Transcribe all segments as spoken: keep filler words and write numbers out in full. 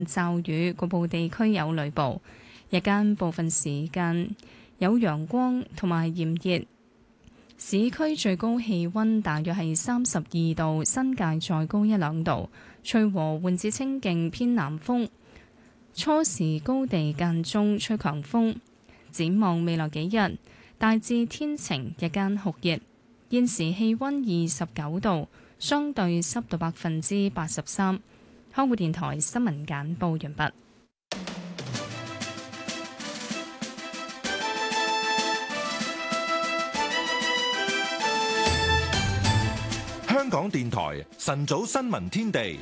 驟雨，局部地區有雷暴。日間部分時間有陽光同埋炎熱，市區最高氣溫大約係三十二度，新界再高一兩度。吹和緩至清勁偏南風，初時高地間中吹強風。展望未來幾日，大致天晴，日間酷熱。現時氣溫二十九度，相對濕度百分之八十三。香港電台新聞簡報完畢。 香港電台晨早新聞天地，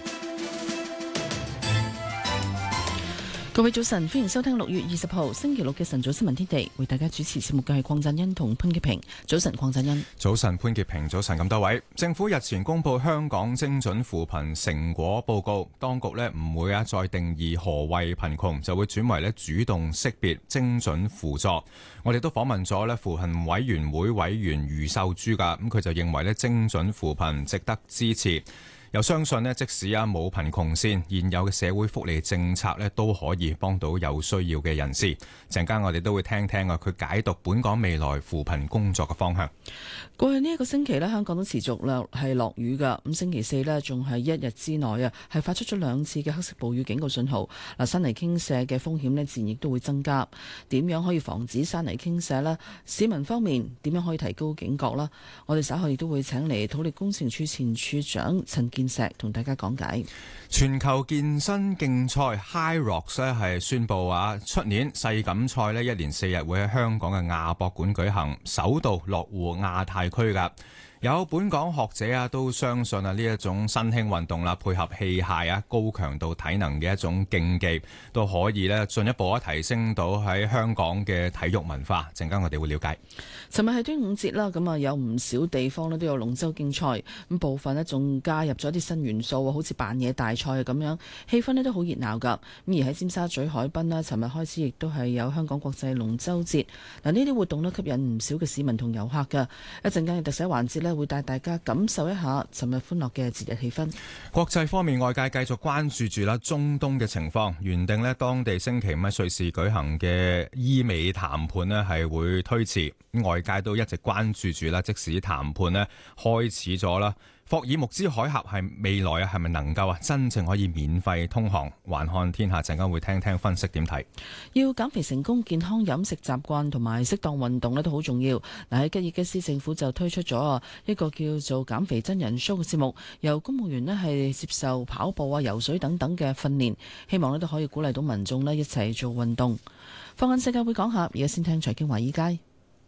各位早晨，歡迎收聽六月二十號星期六嘅晨早新聞天地，為大家主持節目嘅係鄺振恩同潘潔平。早晨，鄺振恩。 早晨，潘潔平。早晨，咁多位。政府日前公布香港精準扶貧成果報告，當局呢唔會啊再定義何謂貧窮，就會轉為呢主動識別精準輔助。我哋都訪問咗呢扶貧委員會委員余秀珠噶，咁佢就認為呢精準扶貧值得支持。又相信呢，即使啊冇貧窮線，現有嘅社會福利政策呢都可以幫到有需要嘅人士。陣間我哋都會聽聽啊，佢解讀本港未來扶貧工作嘅方向。 過去呢一個星期呢，香港都持續落係落雨噶。咁星期四呢，仲係一日之內啊，係發出咗兩次嘅黑色暴雨警告信號。嗱，山泥傾瀉嘅風險呢，自然亦都會增加。點樣可以防止山泥傾瀉呢？市民方面點樣可以提高警覺呢？我哋稍後亦都會請嚟土力工程處前處長陳建石同大家講解。 全球健身競賽 High Rocks 咧係宣布啊，出年世錦賽咧一連四日會喺香港嘅亞博館舉行，首度落戶亞太區噶。有本港學者啊都相信啊呢一種新興運動啦，配合器械啊高強度體能嘅一種競技，都可以咧進一步啊提升到喺香港嘅體育文化。陣間我哋會了解。 尋日係端午節啦，咁啊有唔少地方咧都有龍舟競賽，咁部分咧仲加入咗啲新元素，好似扮嘢大賽啊咁樣，氣氛咧都好熱鬧噶。咁而喺尖沙咀海濱咧，尋日開始亦都係有香港國際龍舟節。嗱，呢啲活動咧吸引唔少嘅市民同遊客噶。一陣間嘅特寫環節咧，會帶大家感受一下尋日歡樂嘅節日氣氛。 國際方面，外界繼續關注住啦中東嘅情況，原定咧當地星期五喺瑞士舉行嘅伊美談判咧係會推遲。外界都一直關注住啦，即使談判咧開始咗啦，霍爾木茲海峽係未來啊係咪能夠啊真正可以免費通航？環看天下陣間會聽聽分析點睇。 要減肥成功，健康飲食習慣同埋適當運動咧都好重要。嗱，喺吉爾吉斯政府就推出咗一個叫做減肥真人 show 嘅節目，由公務員咧係接受跑步啊、游水等等嘅訓練，希望咧都可以鼓勵到民眾咧一齊做運動。放眼世界會講下，而家先聽財經華爾街。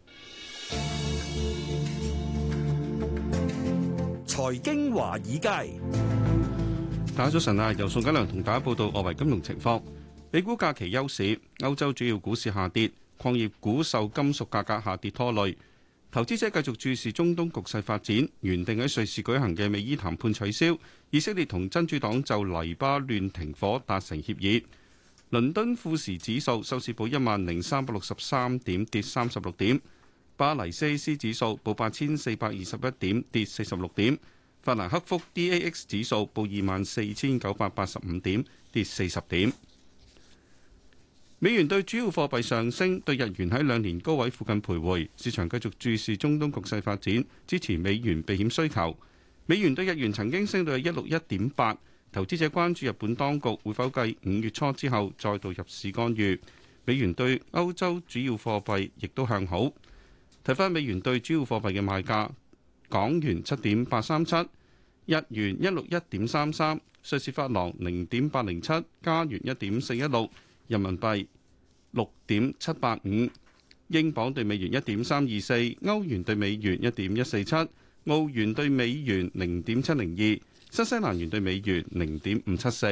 財經華爾街， 大家早晨啊！由宋嘉良同大家報道外圍金融情況。美股假期休市，歐洲主要股市下跌，礦業股受金屬價格下跌拖累。投資者繼續注視中東局勢發展，原定喺瑞士舉行嘅美伊談判取消，以色列同真主黨就黎巴嫩停火達成協議。倫敦富時指數收市報一萬零三百六十三點，跌三十六點。巴黎 C A C 指數報八千四百二十一點，跌四十六點。法蘭克福 D A X 指數報二萬四千九百八十五點，跌四十點。美元對主要貨幣上升，對日元喺兩年高位附近徘徊。市場繼續注視中東局勢發展，支持美元避險需求。美元對日元曾經升到一六一點八，投資者關注日本當局會否繼五月初之後再度入市干預。美元對歐洲主要貨幣亦都向好。睇返美元對主要貨幣嘅賣價，港元七點八三七，日元一六一點三三，瑞士法郎零點八零七，加元一點四一六，人民幣六點七八五，英鎊對美元一點三二四，歐元對美元一點一四七，澳元對美元零點七零二，新西蘭元對美元零點五七四。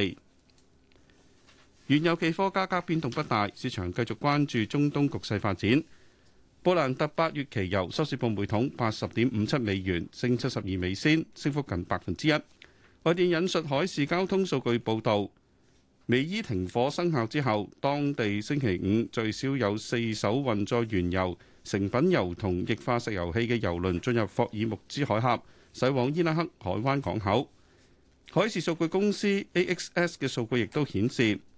原油期貨價格變動不大，市場繼續關注中東局勢發展。布蘭特八月期油收市報每桶八十點五七美元，升七十二美仙，升幅近百分之一。外電引述海事交通數據報導，美伊停火生效之後，當地星期五最少有四艘運載原油、成品油同液化石油氣嘅油輪進入霍爾木茲海峽，駛往伊拉克海灣港口。 海事數據公司 A X S 嘅數據亦都顯示，